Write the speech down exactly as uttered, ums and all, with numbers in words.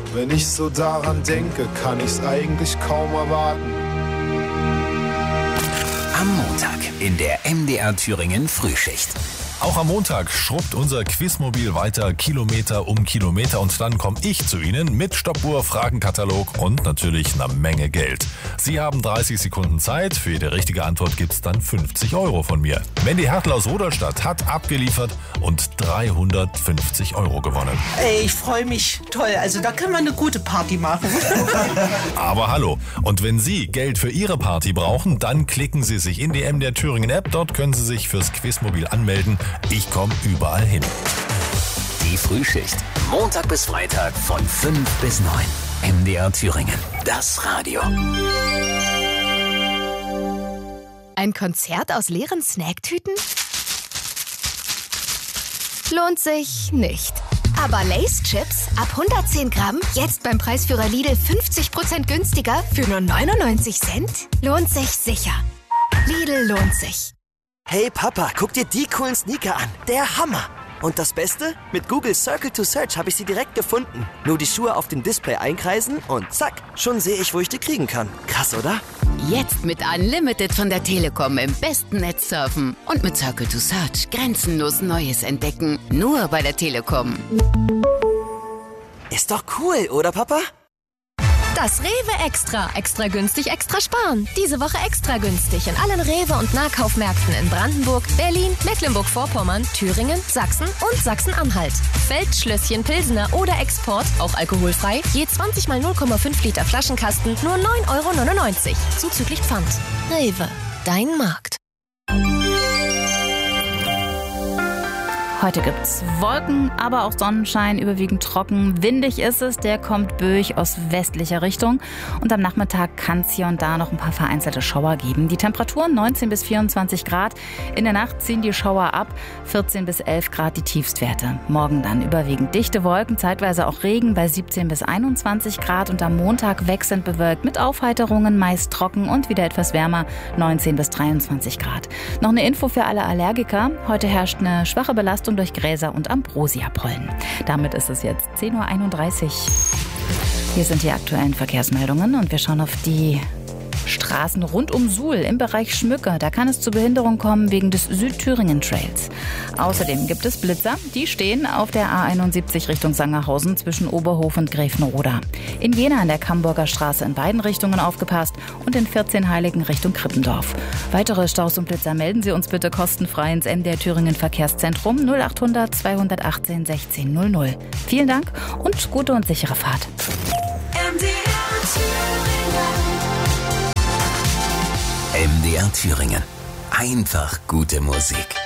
Wenn ich so daran denke, kann ich's eigentlich kaum erwarten. Am Montag in der M D R Thüringen Frühschicht. Auch am Montag schrubbt unser Quizmobil weiter Kilometer um Kilometer und dann komme ich zu Ihnen mit Stoppuhr, Fragenkatalog und natürlich einer Menge Geld. Sie haben dreißig Sekunden Zeit, für jede richtige Antwort gibt's dann fünfzig Euro von mir. Mandy Hertel aus Rudolstadt hat abgeliefert und dreihundertfünfzig Euro gewonnen. Ey, ich freue mich. Toll, also da kann man eine gute Party machen. Aber hallo, und wenn Sie Geld für Ihre Party brauchen, dann klicken Sie sich in die M D R Thüringen App. Dort können Sie sich fürs Quizmobil anmelden. Ich komme überall hin. Die Frühschicht. Montag bis Freitag von fünf bis neun. M D R Thüringen. Das Radio. Ein Konzert aus leeren Snacktüten? Lohnt sich nicht. Aber Lay's Chips ab hundertzehn Gramm jetzt beim Preisführer Lidl fünfzig Prozent günstiger für nur neunundneunzig Cent? Lohnt sich sicher. Lidl lohnt sich. Hey Papa, guck dir die coolen Sneaker an. Der Hammer. Und das Beste? Mit Google Circle to Search habe ich sie direkt gefunden. Nur die Schuhe auf dem Display einkreisen und zack, schon sehe ich, wo ich die kriegen kann. Krass, oder? Jetzt mit Unlimited von der Telekom im besten Netz surfen. Und mit Circle to Search grenzenlos Neues entdecken. Nur bei der Telekom. Ist doch cool, oder Papa? Das Rewe Extra. Extra günstig, extra sparen. Diese Woche extra günstig in allen Rewe- und Nahkaufmärkten in Brandenburg, Berlin, Mecklenburg-Vorpommern, Thüringen, Sachsen und Sachsen-Anhalt. Feldschlösschen, Pilsener oder Export, auch alkoholfrei, je zwanzig mal null Komma fünf Liter Flaschenkasten, nur neun Euro neunundneunzig. Zuzüglich Pfand. Rewe, dein Markt. Heute gibt's Wolken, aber auch Sonnenschein, überwiegend trocken. Windig ist es, der kommt böig aus westlicher Richtung. Und am Nachmittag kann es hier und da noch ein paar vereinzelte Schauer geben. Die Temperaturen neunzehn bis vierundzwanzig Grad. In der Nacht ziehen die Schauer ab, vierzehn bis elf Grad die Tiefstwerte. Morgen dann überwiegend dichte Wolken, zeitweise auch Regen bei siebzehn bis einundzwanzig Grad. Und am Montag wechselnd bewölkt mit Aufheiterungen, meist trocken und wieder etwas wärmer, neunzehn bis dreiundzwanzig Grad. Noch eine Info für alle Allergiker. Heute herrscht eine schwache Belastung durch Gräser und Ambrosia-Pollen. Damit ist es jetzt zehn Uhr einunddreißig. Hier sind die aktuellen Verkehrsmeldungen und wir schauen auf die Straßen rund um Suhl im Bereich Schmücke. Da kann es zu Behinderung kommen wegen des Südthüringen-Trails. Außerdem gibt es Blitzer, die stehen auf der A einundsiebzig Richtung Sangerhausen zwischen Oberhof und Gräfenroda. In Jena an der Camburger Straße in beiden Richtungen aufgepasst und in vierzehnheiligen Richtung Krippendorf. Weitere Staus und Blitzer melden Sie uns bitte kostenfrei ins M D R Thüringen Verkehrszentrum null achthundert zweihundertachtzehn sechzehn null null. Vielen Dank und gute und sichere Fahrt. M D R Thüringen. Einfach gute Musik.